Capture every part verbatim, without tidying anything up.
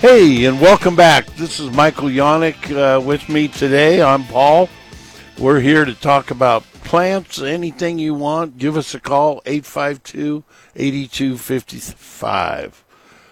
Hey, and welcome back. This is Michael Yannick uh, with me today. I'm Paul. We're here to talk about plants, anything you want. Give us a call, eight five two, eight two five five.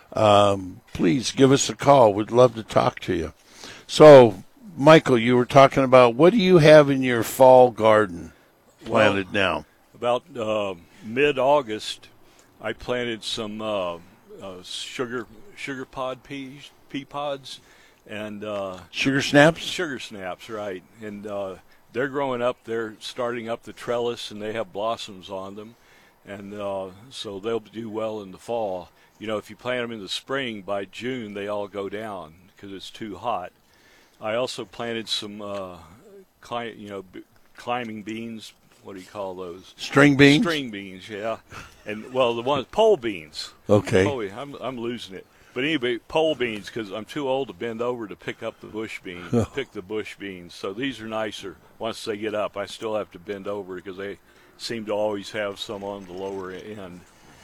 Um, please give us a call. We'd love to talk to you. So, Michael, you were talking about what do you have in your fall garden planted well, now? About uh, mid-August, I planted some uh, uh, sugar sugar pod peas, pea pods, and uh, Sugar snaps? Sugar snaps, right. And uh, they're growing up. They're starting up the trellis, and they have blossoms on them. And uh, so they'll do well in the fall. You know, if you plant them in the spring, by June they all go down because it's too hot. I also planted some, uh, cli- you know, b- climbing beans. What do you call those? String beans? String beans, yeah. And, well, the ones, pole beans. Okay. Pole, I'm, I'm losing it. But anyway, pole beans, because I'm too old to bend over to pick up the bush beans, Oh. pick the bush beans. So these are nicer once they get up. I still have to bend over because they seem to always have some on the lower end.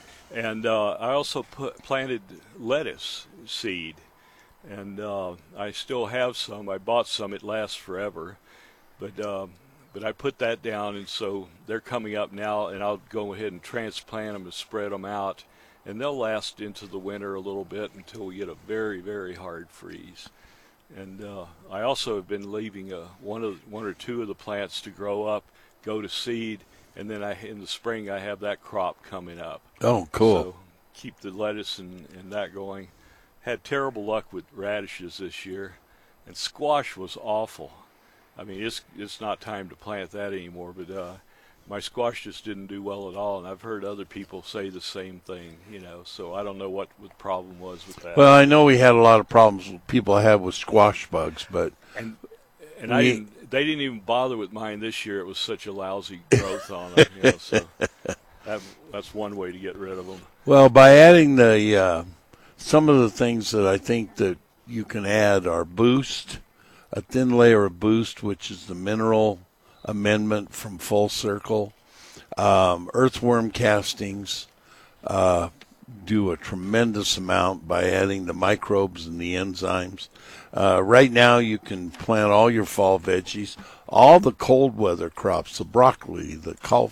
And uh, I also put, planted lettuce seed. And uh, I still have some. I bought some. It lasts forever. But uh, but I put that down, and so they're coming up now, and I'll go ahead and transplant them and spread them out. And they'll last into the winter a little bit until we get a very, very hard freeze. And uh, I also have been leaving a, one of one or two of the plants to grow up, go to seed, and then I, in the spring I have that crop coming up. Oh, cool. So keep the lettuce and, and that going. Had terrible luck with radishes this year, and squash was awful. I mean, it's it's not time to plant that anymore, but uh, my squash just didn't do well at all, and I've heard other people say the same thing, you know, so I don't know what the problem was with that. Well, I know we had a lot of problems people have with squash bugs, but and and we, I didn't, they didn't even bother with mine this year. It was such a lousy growth on them, you know, so that, that's one way to get rid of them. Well, by adding the uh, some of the things that I think that you can add are Boost, a thin layer of Boost, which is the mineral amendment from Full Circle. Um, earthworm castings uh, do a tremendous amount by adding the microbes and the enzymes. Uh, right now you can plant all your fall veggies, all the cold weather crops, the broccoli, the caul-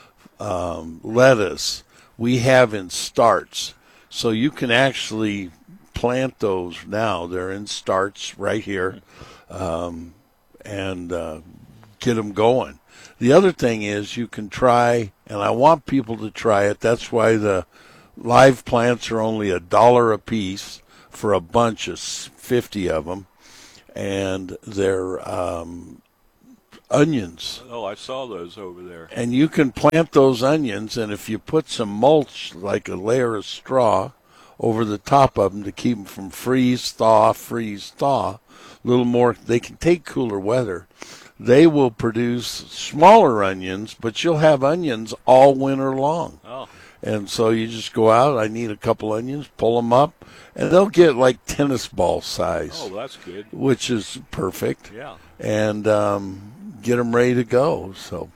um, lettuce, we have in starts. So you can actually plant those now. They're in starts right here, um, and uh, get them going. The other thing is you can try, and I want people to try it. That's why the live plants are only a dollar a piece for a bunch of fifty of them, and they're um, onions. Oh, I saw those over there. And you can plant those onions, and if you put some mulch, like a layer of straw, over the top of them to keep them from freeze, thaw, freeze, thaw, a little more, they can take cooler weather. They will produce smaller onions, but you'll have onions all winter long. Oh. And so you just go out, I need a couple onions, pull them up, and they'll get like tennis ball size. Oh, that's good. Which is perfect. Yeah. And um, get them ready to go. So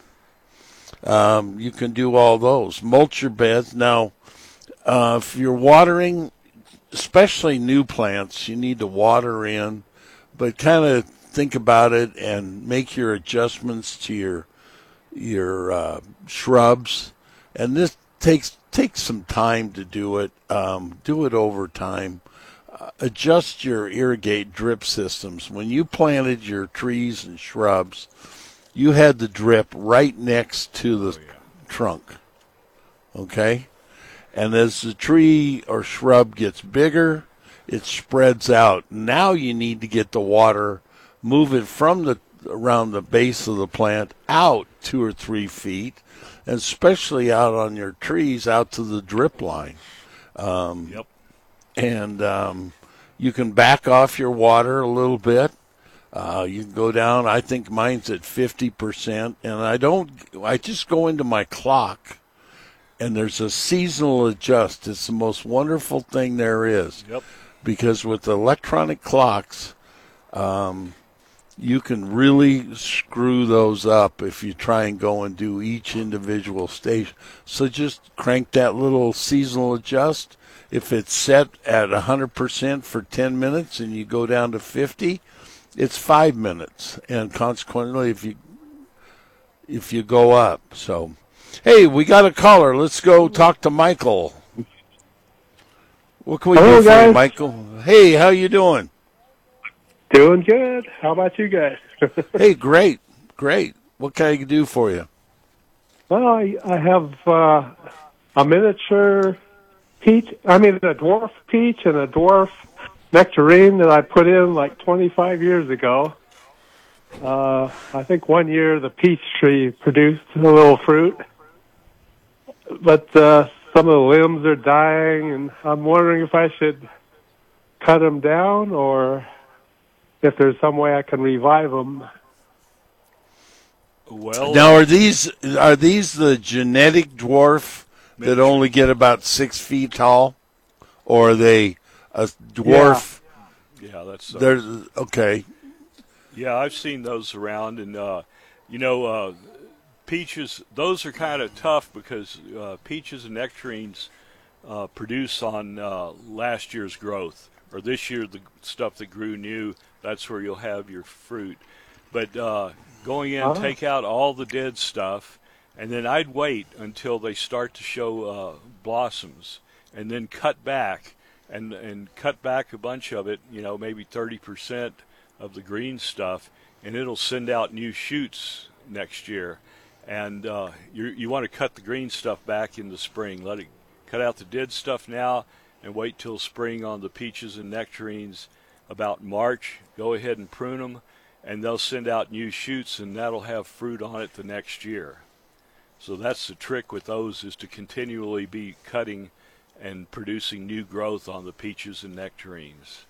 um, you can do all those. Mulch your beds. Now, uh, if you're watering, especially new plants, you need to water in, but kind of think about it and make your adjustments to your your uh, shrubs. And this takes takes some time to do it. Um, do it over time. Uh, adjust your irrigate drip systems. When you planted your trees and shrubs, you had the drip right next to the Oh, yeah. trunk. Okay? And as the tree or shrub gets bigger, it spreads out. Now you need to get the water, move it from the around the base of the plant out two or three feet, and especially out on your trees out to the drip line. Um, Yep. And um, you can back off your water a little bit. Uh, you can go down. I think mine's at fifty percent, and I don't. I just go into my clock, and there's a seasonal adjust. It's the most wonderful thing there is. Yep. Because with the electronic clocks, um, you can really screw those up if you try and go and do each individual station. So just crank that little seasonal adjust. If it's set at one hundred percent for ten minutes and you go down to fifty, it's five minutes. And consequently, if you if you go up. So, hey, we got a caller. Let's go talk to Michael. What can we Hello, do for guys. you, Michael? Hey, how you doing? Doing good. How about you guys? Hey, great, great. What can I do for you? Well, I, I have uh, a miniature peach, I mean a dwarf peach and a dwarf nectarine that I put in like twenty-five years ago. Uh, I think one year the peach tree produced a little fruit, but uh, some of the limbs are dying, and I'm wondering if I should cut them down or if there's some way I can revive them. Well, Now, are these are these the genetic dwarf that only get about six feet tall, or are they a dwarf? yeah, that's uh, They're okay. yeah. I've seen those around, and uh, you know, uh, peaches. Those are kind of tough because uh, peaches and nectarines uh, produce on uh, last year's growth, or this year the stuff that grew new. That's where you'll have your fruit. But uh, going in, Oh. take out all the dead stuff, and then I'd wait until they start to show uh, blossoms, and then cut back, and and cut back a bunch of it. You know, maybe thirty percent of the green stuff, and it'll send out new shoots next year. And uh, you you want to cut the green stuff back in the spring. Let it cut out the dead stuff now, and wait till spring on the peaches and nectarines. About March, go ahead and prune them, and they'll send out new shoots, and that'll have fruit on it the next year. So that's the trick with those, is to continually be cutting and producing new growth on the peaches and nectarines.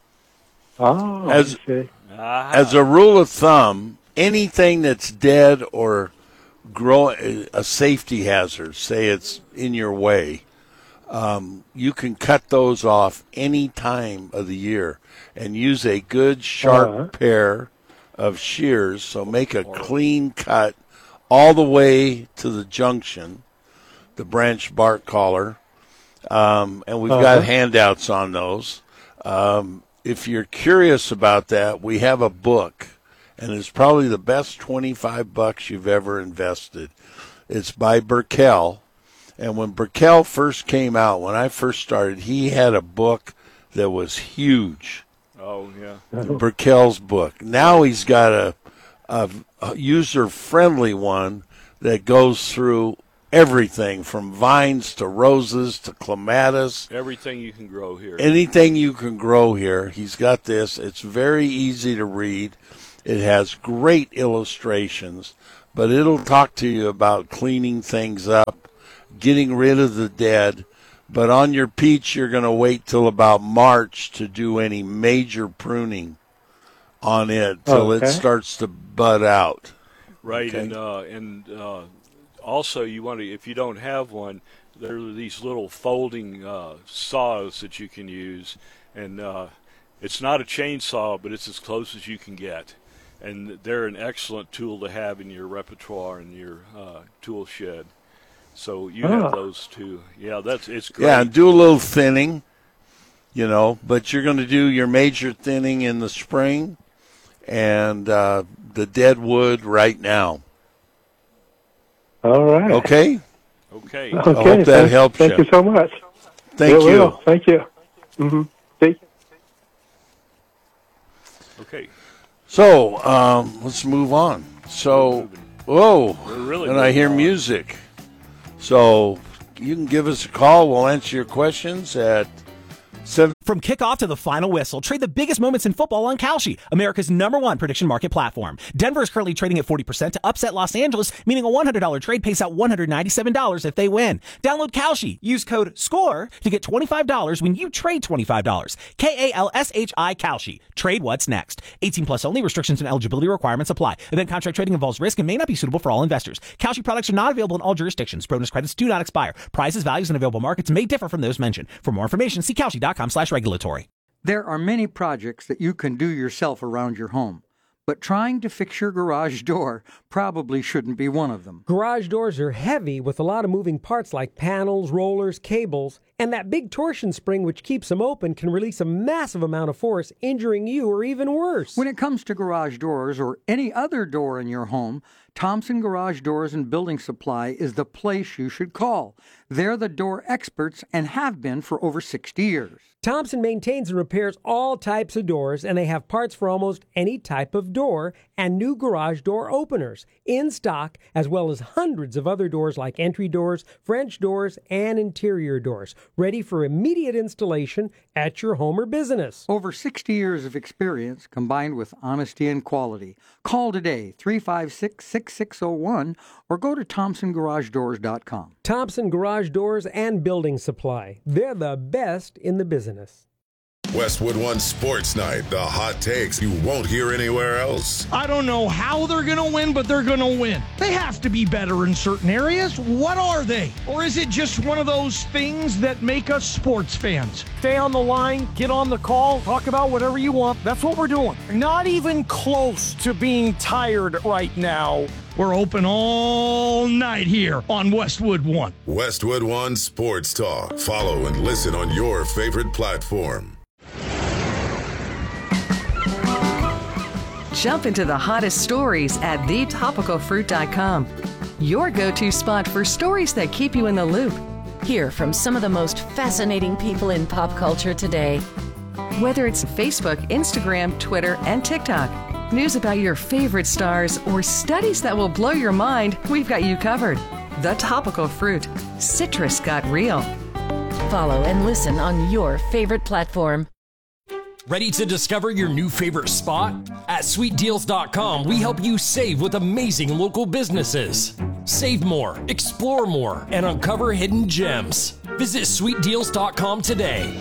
Oh, As- I see. Ah, As a rule of thumb, anything that's dead or grow a safety hazard, say it's in your way, um, you can cut those off any time of the year and use a good sharp Uh-huh. pair of shears. So make a clean cut all the way to the junction, the branch bark collar, um, and we've got Uh-huh. handouts on those. Um, if you're curious about that, we have a book, and it's probably the best twenty-five bucks you've ever invested. It's by Burkell. And when Burkell first came out, when I first started, he had a book that was huge, oh yeah. Burkell's book. Now he's got a, a, a user-friendly one that goes through everything from vines to roses to clematis. Everything you can grow here. Anything you can grow here, he's got this. It's very easy to read. It has great illustrations, but it'll talk to you about cleaning things up, getting rid of the dead. But on your peach, you're going to wait till about March to do any major pruning on it till Okay. it starts to bud out. Right, Okay. and uh, and uh, also you want to, if you don't have one, there are these little folding uh, saws that you can use, and uh, it's not a chainsaw, but it's as close as you can get, and they're an excellent tool to have in your repertoire and your uh, tool shed. So you Ah. have those too. Yeah, that's it's great. Yeah, and do a little thinning, you know, but you're going to do your major thinning in the spring and uh, the dead wood right now. All right. Okay? Okay. Okay. I hope that thank, helps Thank you. you so much. Thank It you. will. Thank you. Mm-hmm. Thank you. Okay. So, um, let's move on. So, whoa, We're really and I hear moving on. music. So, you can give us a call. We'll answer your questions at seven. From kickoff to the final whistle, trade the biggest moments in football on Kalshi, America's number one prediction market platform. Denver is currently trading at forty percent to upset Los Angeles, meaning a one hundred dollars trade pays out one hundred ninety-seven dollars if they win. Download Kalshi. Use code SCORE to get twenty-five dollars when you trade twenty-five dollars. K A L S H I Kalshi. Trade what's next. eighteen plus only. Restrictions and eligibility requirements apply. Event contract trading involves risk and may not be suitable for all investors. Kalshi products are not available in all jurisdictions. Bonus credits do not expire. Prices, values, and available markets may differ from those mentioned. For more information, see Kalshi dot com slash regulatory. There are many projects that you can do yourself around your home, but trying to fix your garage door probably shouldn't be one of them. Garage doors are heavy with a lot of moving parts like panels, rollers, cables, and that big torsion spring which keeps them open can release a massive amount of force, injuring you or even worse. When it comes to garage doors or any other door in your home, Thompson Garage Doors and Building Supply is the place you should call. They're the door experts and have been for over sixty years. Thompson maintains and repairs all types of doors, and they have parts for almost any type of door and new garage door openers in stock, as well as hundreds of other doors like entry doors, French doors, and interior doors, ready for immediate installation at your home or business. Over sixty years of experience combined with honesty and quality. Call today, three five six, six six zero one, or go to thompson garage doors dot com. Thompson Garage Doors and Building Supply. They're the best in the business. Westwood One Sports Night, the hot takes you won't hear anywhere else. I don't know how they're going to win, but they're going to win. They have to be better in certain areas. What are they? Or is it just one of those things that make us sports fans? Stay on the line, get on the call, talk about whatever you want. That's what we're doing. Not even close to being tired right now. We're open all night here on Westwood One. Westwood One Sports Talk. Follow and listen on your favorite platform. Jump into the hottest stories at the topical fruit dot com. Your go-to spot for stories that keep you in the loop. Hear from some of the most fascinating people in pop culture today. Whether it's Facebook, Instagram, Twitter, and TikTok, news about your favorite stars, or studies that will blow your mind, we've got you covered. The Topical Fruit. Citrus got real. Follow and listen on your favorite platform. Ready to discover your new favorite spot? At sweet deals dot com, we help you save with amazing local businesses. Save more, explore more, and uncover hidden gems. Visit sweet deals dot com today.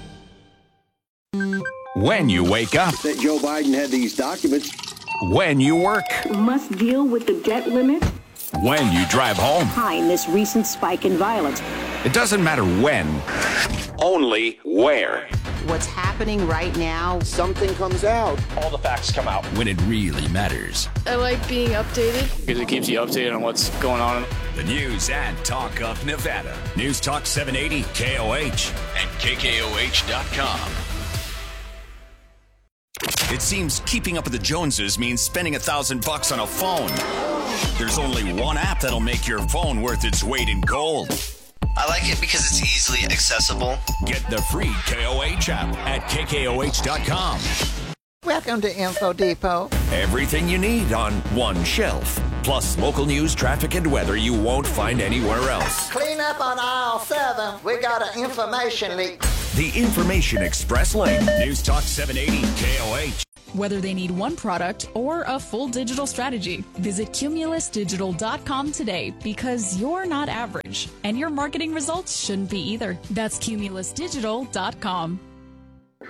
When you wake up, that Joe Biden had these documents. When you work, must deal with the debt limit. When you drive home, behind this recent spike in violence. It doesn't matter when, only where. What's happening right now, something comes out. All the facts come out. When it really matters. I like being updated. Because it keeps you updated on what's going on. The news and talk of Nevada. News Talk seven eighty K O H and K K O H dot com. It seems keeping up with the Joneses means spending a thousand bucks on a phone. There's only one app that'll make your phone worth its weight in gold. I like it because it's easily accessible. Get the free K O H app at K K O H dot com. Welcome to Info Depot. Everything you need on one shelf. Plus local news, traffic, and weather you won't find anywhere else. Clean up on aisle seven. We got an information leak. The Information Express Lane. News Talk seven eighty K O H. Whether they need one product or a full digital strategy, visit Cumulus Digital dot com today, because you're not average and your marketing results shouldn't be either. That's Cumulus Digital dot com.